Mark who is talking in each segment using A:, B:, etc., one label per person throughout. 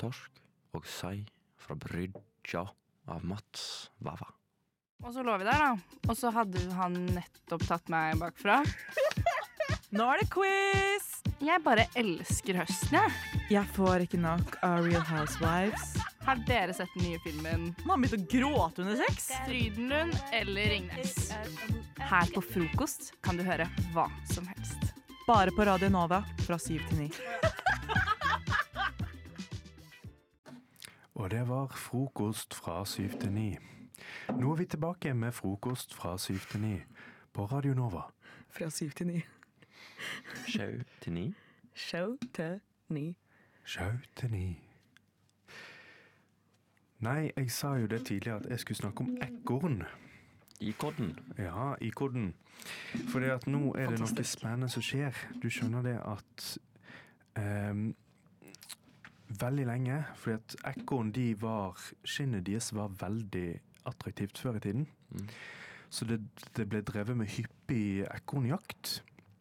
A: torsk og sei fra brydja av Mats Vava.
B: Og så lå vi der da, og så hadde han nettopp tatt meg bakfra.
C: Nå det quiz!
B: Jeg bare elsker høsten, jeg.
C: Jeg får ikke nok av Real Housewives.
B: Har dere sett den nye filmen
C: Man har begynt å gråte under sex.
B: Frydenlund eller Ringnes? Her på frokost kan du høre hva som helst.
C: Bare på Radio Nova fra 7 til 9.
D: Og det var frokost fra 7 til 9. Nå er vi tilbake med frokost fra 7 til 9 på Radio Nova.
C: Fra 7 til 9.
A: Sjau til 9.
C: Show til 9.
D: Sjau til 9. Nei, jeg sa jo det tidligere at jeg skulle snakke om ekorn.
A: I kodden.
D: Ja, i kodden. Fordi at nå er det noe spennende som skjer. Du skjønner det at veldig lenge, fordi at ekorn, skinnet deres var veldig attraktivt før i tiden. Så det ble drevet med hyppig ekornjakt.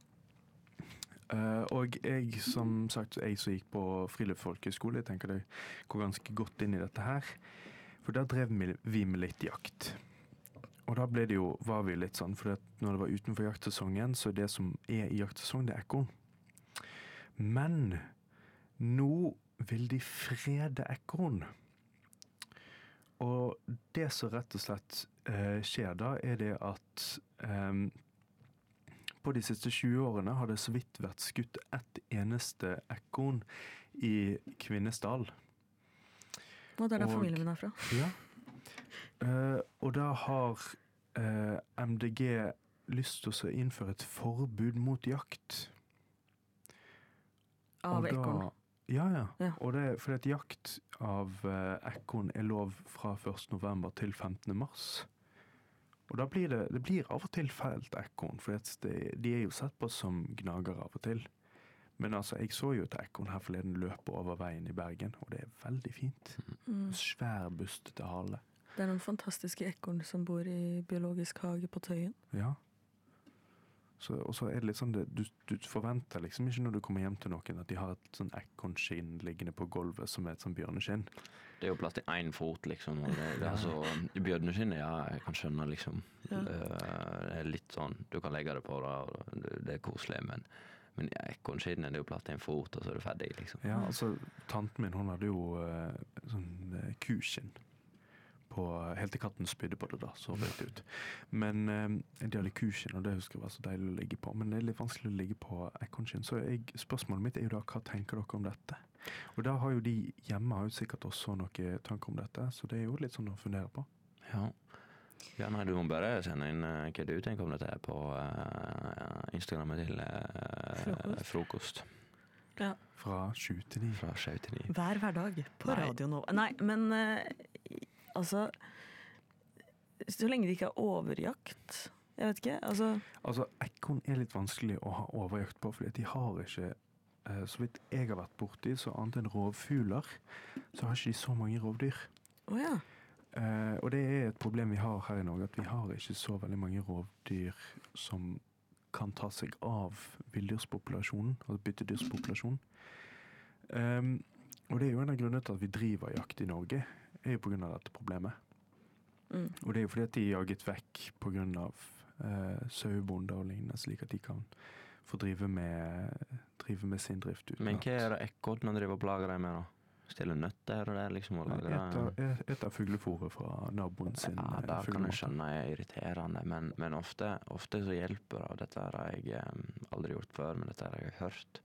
D: Og jeg som gikk på friluftsfolkeskole, jeg tenker det går ganske godt inn i dette her. For da drev vi med litt jakt. Og da var vi litt sånn, for når det var utenfor jaktsesongen, så det som er i jaktsesong, det er ekorn. Men nå vil de frede ekorn. Og det som rett og slett skjer da, er det at på de siste 20 årene har det så vidt vært skutt ett eneste ekorn i Kvinesdal.
C: Og det er der familien min er fra.
D: Ja. Og da har MDG lyst til å innføre et forbud mot jakt.
C: Av ekorn?
D: Ja. Og det er fordi at jakt av ekorn er lov fra 1. november til 15. mars. Og da blir det blir av og til feilt ekorn, for de er jo sett på som gnager av og til. Men altså, jeg så jo et ekorn her forleden løpe over veien i Bergen, og det er veldig fint. Svær bustete hale.
C: Det er noen fantastiske ekorn som bor i biologisk hage på Tøyen.
D: Ja. Og så er det litt sånn, du forventer liksom ikke når du kommer hjem til noen at de har et sånn ekornskinn liggende på gulvet som er et sånn bjørneskinn.
A: Det er jo plass til en fot, liksom. Og det er så, bjørneskinnet, jeg kan skjønne, liksom. Det er litt sånn, du kan legge det på da, og det er koselig, men ekornskinnet, det er jo plass til en fot, og så er det ferdig, liksom.
D: Ja, altså, tanten min, hun hadde jo sånn kuskinn. Helt til katten spydde på det da, så rett ut. Men de hadde kuskinn, og det husker jeg var så deilig å ligge på. Men det er litt vanskelig å ligge på ekornskinn. Så spørsmålet mitt er jo da, hva tenker dere om dette? Og da har jo de hjemme har jo sikkert også noen tanker om dette, så det er jo litt sånn å fundere på.
A: Ja. Ja, nei, du må bare sende inn hva du tenker om dette på Instagrammet til frokost.
C: Ja.
D: Fra 7 til 9.
A: Fra 7 til 9.
C: Hver hverdag på Radio Nova. Nei, men altså, så lenge det ikke er overjakt, jeg vet ikke,
D: Altså, ekorn er litt vanskelig å ha overjakt på, fordi de har ikke, så vidt jeg har vært borti, så annet enn rovfugler, så har ikke de så mange rovdyr.
C: Åja.
D: Og det er et problem vi har her i Norge, at vi har ikke så veldig mange rovdyr som kan ta seg av villdyrspopulasjonen, altså byttedyrspopulasjonen. Og det er jo en av grunnene til at vi driver jakt i Norge, er jo på grunn av dette problemet. Og det er jo fordi at de er jaget vekk på grunn av sauebonder og lignende, slik at de kan få drive med sin drift.
A: Men hva er det ekornene driver og plager deg med da? Stille nøtter og det liksom?
D: Et av fuglefôret fra naboen sin.
A: Ja, det kan jeg skjønne er irriterende, men ofte så hjelper det. Dette har jeg aldri gjort før, men dette har jeg hørt.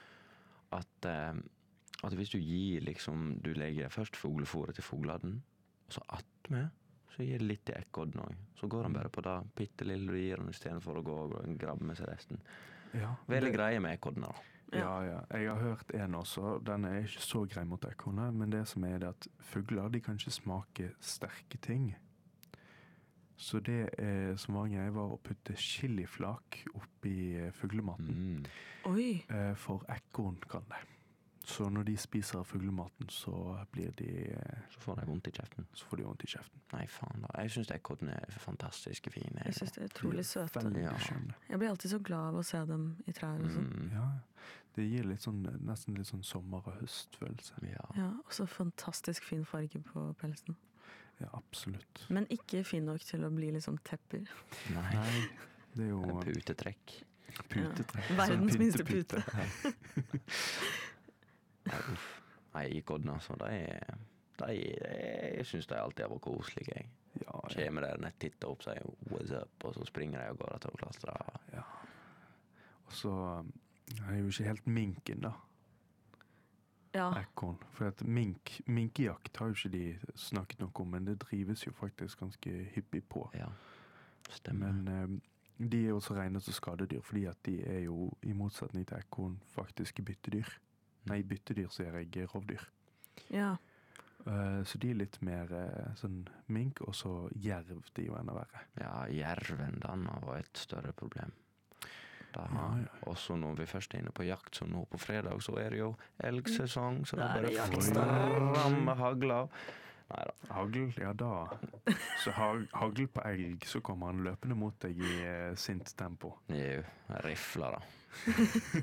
A: At hvis du gir liksom, du legger først fuglefôret til fugladen, og så attmed, så gir det litt til ekornen også. Så går han bare på det pittelille du gir han i stedet for å gå og grabbe med seg resten.
D: Ja,
A: veldig greie med ekornen da.
D: Ja. Jeg har hørt en også, den er ikke så grei mot ekornet, men det som er det at fugler, de kan ikke smake sterke ting. Så det som var greie var å putte chiliflak oppi fuglematen.
C: Oi.
D: For ekorn kan det. Så Så når de spiser fuglematen, så blir de
A: Så får de vondt i kjeften.
D: Så får de vondt i kjeften.
A: Nei, faen da. Jeg synes ekorn er fantastisk fine.
C: Jeg syns de er utrolig søte.
D: Veldig
A: Ja.
D: skjønne.
C: Jeg blir alltid så glad av å se dem i trær og sånn.
D: Ja, det gir litt sånn, nesten litt sånn sommer- og høstfølelse.
A: Ja.
C: Ja, og så fantastisk fin farge på pelsen.
D: Ja, absolutt.
C: Men ikke fin nok til å bli liksom tepper.
A: Nei.
D: Nei, det er jo
A: Putetrekk.
D: putetrekk.
C: Ja. Verdens
D: Sånn
C: minste
D: pyntepute.
A: Nei, uff. Nei, ekorn altså. Jeg synes de alltid har vært koselige. Jeg.
D: Ja, ja.
A: Kommer der nett, titter opp, sier what's up, og så springer de og går til å klastre.
D: Ja. Og så er jo ikke helt minken, da.
C: Ja,
D: Ekorn. For at minkejakt har jo ikke de snakket noe om, men det drives jo faktisk ganske hyppig på.
A: Ja, stemmer.
D: Men de er også regnet som skadedyr, fordi at de er jo, i motsetning til ekorn, faktisk byttedyr. Nei, byttedyr sier jeg rovdyr.
C: ja.
D: Så de er litt mer sånn mink, og så jerv, det er jo enda verre.
A: Ja, jerven, den var et større problem. Da,
D: Ja.
A: Også når vi først er inne på jakt, så nå på fredag så er det jo elgsesong, så det
C: Da
A: er
C: er det
A: bare
C: jaktsesong.
A: ramme hagla. Neida.
D: Hagl, ja da. Så hagl på elg, så kommer han løpende mot deg i sint tempo.
A: Jo, rifler da.